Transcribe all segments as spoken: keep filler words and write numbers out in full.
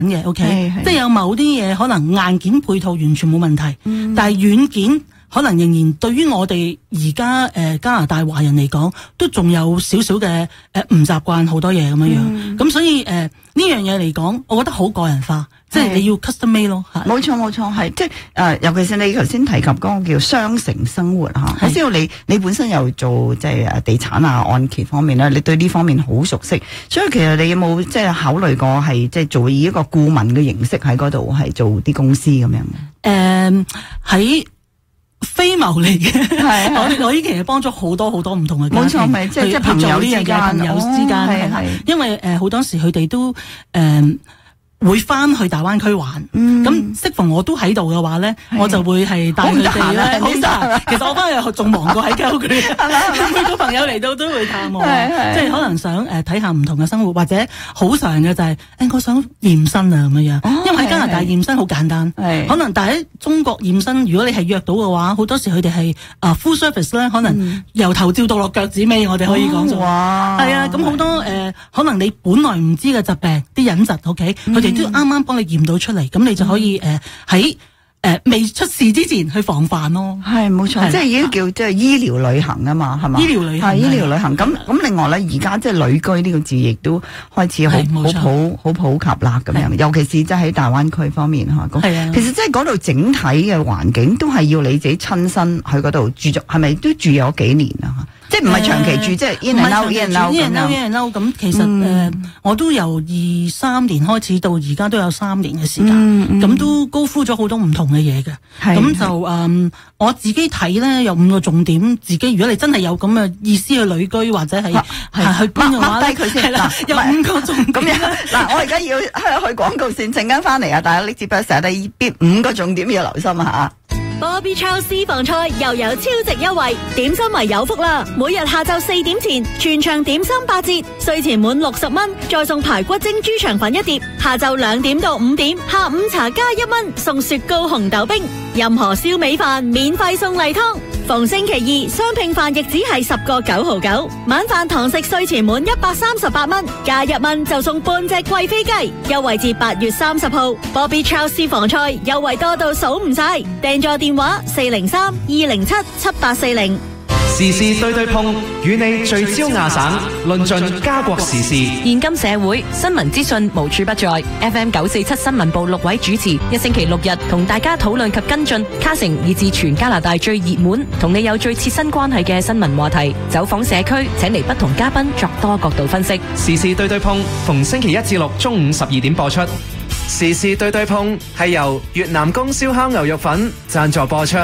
嘅 ，OK， 即係有某啲嘢可能硬件配套完全冇問題，嗯、但係軟件可能仍然對於我哋而家誒加拿大華人嚟講，都仲有少少嘅誒唔習慣好多嘢咁樣樣。咁、嗯、所以誒呢、呃、樣嘢嚟講，我覺得好個人化，即係你要 custom made 咯。 冇錯冇錯，係即係誒、呃，尤其是你頭先提及嗰個叫雙城生活嚇，我知道你你本身又做即係誒地產啊按揭方面咧，你對呢方面好熟悉，所以其實你有冇即係考慮過係即係做以一個顧問嘅形式喺嗰度係做啲公司咁樣嘅？誒喺、呃。非牟利嘅，我我依期係幫咗好多好多唔同嘅家庭，冇錯，咪即係即係朋友之間，朋友之間係係，因為誒好、呃、多時佢哋都誒。呃會翻去大灣區玩，咁、嗯、適逢我都喺度嘅話咧，我就會係帶佢哋咧。好得，其實我翻去仲忙過喺郊區，每個朋友嚟到都會探我，即係可能想誒睇下唔同嘅生活，或者好常嘅就係、是、誒、欸、我想驗身啊咁樣樣、哦，因為喺加拿大驗身好簡單，可能但喺中國驗身，如果你係約到嘅話，好多時佢哋係啊 full service 咧，可能由頭照到落腳趾尾，我哋可以講咗，係啊，咁好多誒、呃、可能你本來唔知嘅疾病，啲隱疾 ，OK， 佢哋。都啱啱幫你驗到出嚟，咁你就可以誒喺誒未出事之前去防範咯。係冇錯，即係已經叫即係醫療旅行啊嘛，係嘛？醫療旅行係醫療旅行。咁咁另外咧，而家即係旅居呢個字亦都開始好好普好普及啦，咁樣。尤其是即係喺大灣區方面嚇。係啊，其實即係嗰度整體嘅環境都係要你自己親身去嗰度住咗，係咪都住咗幾年啊？即係唔係長期住，呃、即係 in and out，in and out，in and out，in and out。咁其實誒、嗯呃，我都由二三年開始到而家都有三年嘅時間，咁、嗯嗯、都高呼咗好多唔同嘅嘢嘅。咁就誒、呃，我自己睇咧有五個重點，自己如果你真係有咁嘅意思去旅居或者係係去邊嘅話咧，低佢先啦。有五個重點。咁樣嗱，我而家要去廣告線，陣間翻嚟啊！大家拎支筆寫低邊五個重點要留心啊！ Bobby Chow 私房菜又有超值優惠，點心咪有福啦！每日下晝四點前，全場點心八折，稅前滿六十蚊，再送排骨蒸豬腸粉一碟。下晝兩點到五點，下午茶加一蚊，送雪糕紅豆冰。任何燒味飯免費送例湯。逢星期二，雙拼飯亦只係十個九毫九。晚飯堂食稅前滿一百三十八蚊，加一蚊就送半隻貴飛雞。優惠至八月三十號。Bobby Chow 私房菜優惠多到數唔晒，訂座電話四零三二零七七八四零。 時事對對碰，與你聚焦亞省，論盡家國時事。 現今社會新聞資訊無處不在。F M 九四七新聞部六位主持，一星期六日同大家討論及跟進卡城以至全加拿大最熱門，同你有最切身關係嘅新聞話題。走訪社區，請嚟不同嘉賓作多角度分析。 時事對對碰，逢星期一至六中午十二點播出。時事對對碰係由越南供燒烤牛肉粉贊助播出。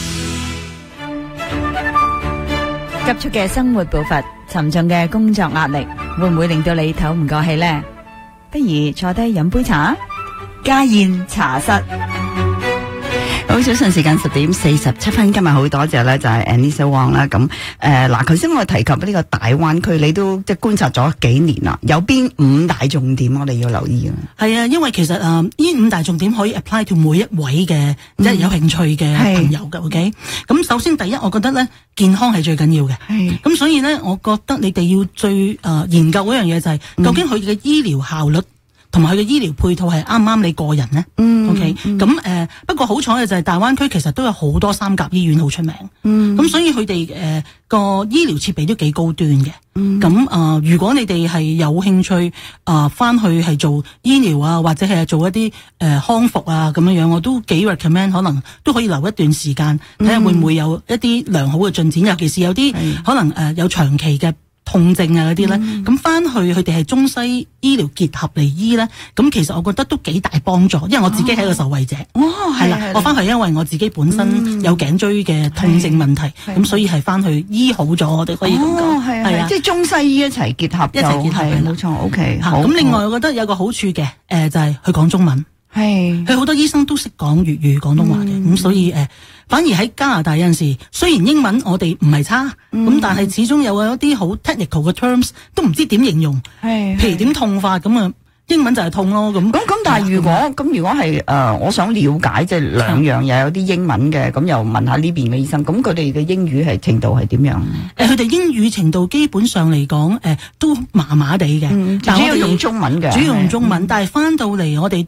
急促嘅生活步伐，沉重嘅工作壓力，會唔會令到你唞唔過氣呢？不如坐低飲杯茶，家宴茶室。好，早晨時間十點四十七分，今日好多謝咧，就係 Anissa Wong 啦。咁誒，嗱，頭先我提及呢個大灣區，你都即係觀察咗幾年啦。有邊五大重點我哋要留意啊？係啊，因為其實誒呢、呃、五大重點可以 apply to 每一位嘅即係有興趣嘅朋友嘅。OK，咁首先第一，我覺得咧健康係最緊要嘅。係咁，所以咧，我覺得你哋要最誒、呃、研究嗰樣嘢就係、是、究竟佢嘅醫療效率。同埋佢嘅醫療配套係啱唔啱你個人咧？嗯，OK，咁、嗯、誒、呃，不過好彩嘅就係大灣區其實都有好多三甲醫院好出名，嗯，咁所以佢哋誒個醫療設備都幾高端嘅，嗯，咁啊、呃，如果你哋係有興趣啊，翻、呃、去係做醫療啊，或者係做一啲誒、呃、康復啊咁樣樣，我都幾 recommend， 可能都可以留一段時間，睇下會唔會有一啲良好嘅進展，尤其是有啲可能誒、呃、有長期嘅痛症啊嗰啲咧，咁翻、嗯、去佢哋係中西醫療結合嚟醫咧，咁其實我覺得都幾大幫助，因為我自己係一個受惠者。哦，係啦，我翻去因為我自己本身有頸椎嘅痛症問題，咁、嗯、所以係翻去醫好咗，我哋可以咁講。哦，係啊，即係中西醫一齊結合，一齊結合，冇錯。O K， 好。咁另外我覺得有個好處嘅，誒、呃、就係、是、去講中文。係，佢好多醫生都識講粵語、廣東話嘅，咁、嗯、所以誒、呃，反而喺加拿大有陣時，雖然英文我哋唔係差，咁、嗯、但係始終有一啲好 technical 嘅 terms 都唔知點形容，係，譬如點痛法咁啊。英文就係痛咯，咁咁咁，但係如果咁、嗯、如果係誒、呃，我想了解即係兩樣嘢，有啲英文嘅，咁又問下呢邊嘅醫生，咁佢哋嘅英語係程度係點樣？誒、呃，佢哋英語程度基本上嚟講，誒、呃、都麻麻地嘅，主要用中文嘅，主要用中文，但係翻到嚟我哋